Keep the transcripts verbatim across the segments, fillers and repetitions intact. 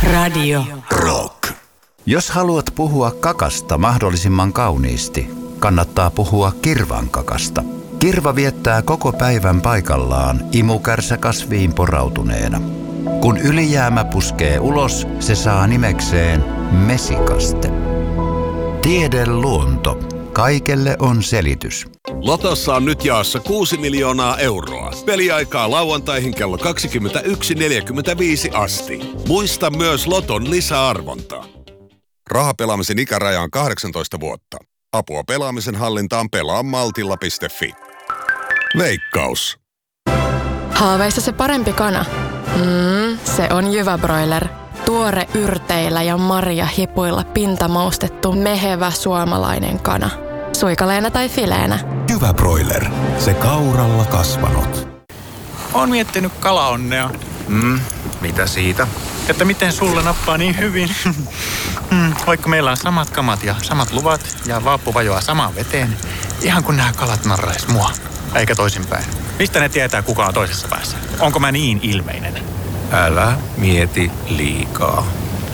Radio Rock. Jos haluat puhua kakasta mahdollisimman kauniisti, kannattaa puhua kirvan kakasta. Kirva viettää koko päivän paikallaan imukärsäkasviin porautuneena. Kun ylijäämä puskee ulos, se saa nimekseen mesikaste. Tiede luonto. Kaikelle on selitys. Lotossa on nyt jaossa kuusi miljoonaa euroa. Peliaikaa lauantaihin kello kaksikymmentäyksi neljäkymmentäviisi asti. Muista myös Loton lisäarvonta. Rahapelaamisen ikäraja on kahdeksantoista vuotta. Apua pelaamisen hallintaan pelaa maltilla piste fi. Veikkaus. Haaveissa se parempi kana? Mm, se on Jyväbroiler. Tuore yrteillä ja marjahipuilla pintamaustettu mehevä suomalainen kana. Suikaleena tai fileenä. Jyväbroiler. Se kauralla kasvanut. Oon miettinyt kalaonnea. Mm, mitä siitä? Että miten sulle nappaa niin hyvin. mm, vaikka meillä on samat kamat ja samat luvat ja vaappu vajoaa samaan veteen. Ihan kun nämä kalat narrais mua. Eikä toisinpäin. Mistä ne tietää, kuka on toisessa päässä? Onko mä niin ilmeinen? Älä mieti liikaa.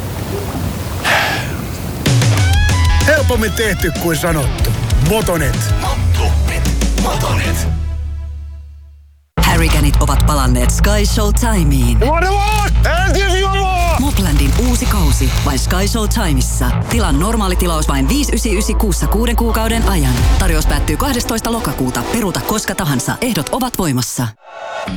Helpommin tehty kuin sanottu. Motonet. Motonet. Motonet. Harrycanit ovat palanneet Sky Show Timeen. Moplandin uusi kausi vain Sky Show Timeissa. Tilan normaali tilaus vain viisi yhdeksänkymmentäyhdeksän kuussa kuuden kuukauden ajan. Tarjous päättyy kahdestoista lokakuuta. Peruuta koska tahansa. Ehdot ovat voimassa.